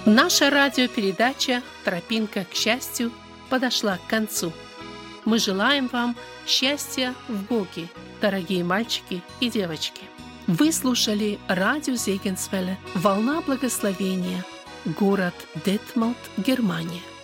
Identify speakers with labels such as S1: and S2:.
S1: Наша радиопередача «Тропинка к счастью» подошла к концу. Мы желаем вам счастья в Боге, дорогие мальчики и девочки. Вы слушали радио Зегенсвелле «Волна благословения», город Детмолд, Германия.